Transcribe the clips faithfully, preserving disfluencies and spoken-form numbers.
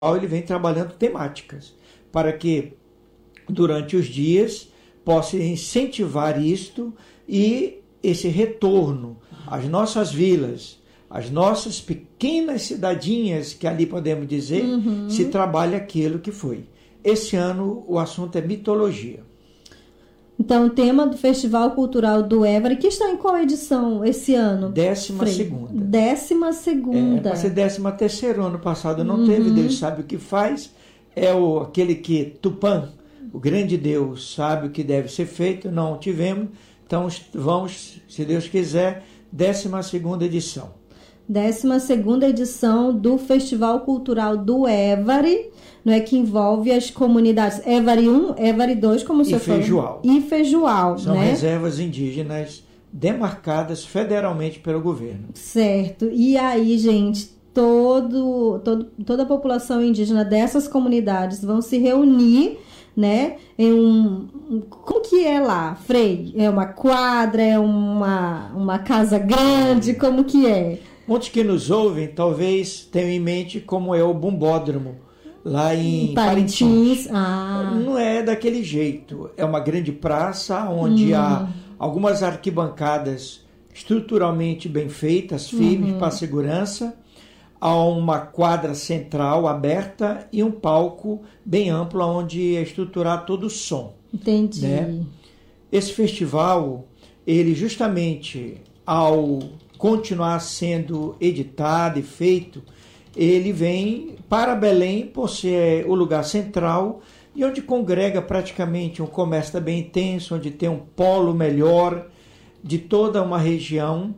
ele vem trabalhando temáticas, para que durante os dias possa incentivar isto e esse retorno às nossas vilas, às nossas pequenas cidadinhas, que ali podemos dizer, uhum. se trabalha aquilo que foi. Esse ano o assunto é mitologia. Então, o tema do Festival Cultural do Évary, que está em qual edição esse ano? Décima Frei? segunda. Décima segunda. É, para ser décima terceira, ano passado não uhum. teve, Deus sabe o que faz. É o, aquele que Tupã, o grande Deus, sabe o que deve ser feito, não tivemos. Então, vamos, se Deus quiser, décima segunda edição. Décima segunda edição do Festival Cultural do Évary, não é, que envolve as comunidades Évary um, Évary dois, como o senhor falou. E Feijoal. E Feijoal, São né? reservas indígenas demarcadas federalmente pelo governo. Certo. E aí, gente, todo, todo, toda a população indígena dessas comunidades vão se reunir, né, em um... Como que é lá, Frei? É uma quadra? É uma, uma casa grande? Como que é? Muitos que nos ouvem talvez tenham em mente como é o Bumbódromo, lá em Parintins. Parintins. Ah. Não é daquele jeito. É uma grande praça onde hum. há algumas arquibancadas estruturalmente bem feitas, firmes, uhum. para a segurança. Há uma quadra central aberta e um palco bem amplo onde é estruturar todo o som. Entendi. Né? Esse festival, ele justamente ao continuar sendo editado e feito, ele vem para Belém por ser o lugar central e onde congrega praticamente um comércio também intenso, onde tem um polo melhor de toda uma região,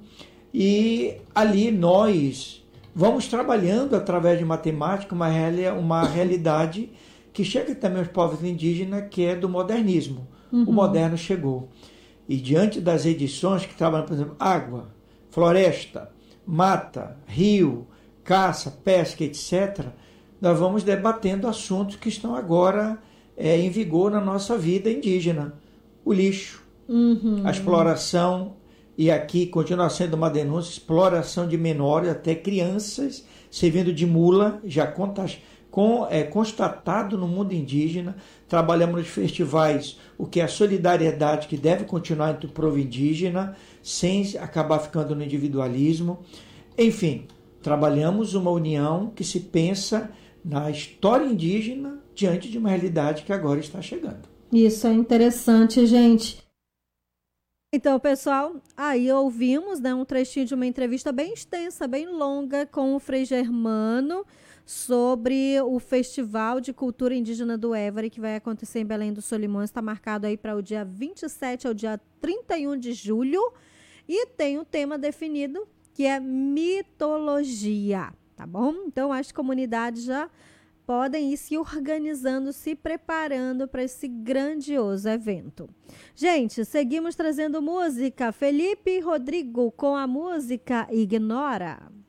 e ali nós vamos trabalhando através de matemática uma, reali- uma realidade que chega também aos povos indígenas, que é do modernismo. Uhum. O moderno chegou. E diante das edições que trabalham, por exemplo, água, floresta, mata, rio, caça, pesca, etcétera, nós vamos debatendo assuntos que estão agora é, em vigor na nossa vida indígena. O lixo, uhum. a exploração, e aqui continua sendo uma denúncia, exploração de menores, até crianças, servindo de mula, já conta, com, é, constatado no mundo indígena. Trabalhamos nos festivais o que é a solidariedade que deve continuar entre o povo indígena, sem acabar ficando no individualismo. Enfim, trabalhamos uma união que se pensa na história indígena diante de uma realidade que agora está chegando. Isso é interessante, gente. Então, pessoal, aí ouvimos, né, um trechinho de uma entrevista bem extensa, bem longa, com o Frei Germano, sobre o Festival de Cultura Indígena do Évary, que vai acontecer em Belém do Solimões. Está marcado aí para o dia vinte e sete ao dia trinta e um de julho. E tem um tema definido, que é mitologia, tá bom? Então, as comunidades já podem ir se organizando, se preparando para esse grandioso evento. Gente, seguimos trazendo música. Felipe Rodrigo com a música Ignora.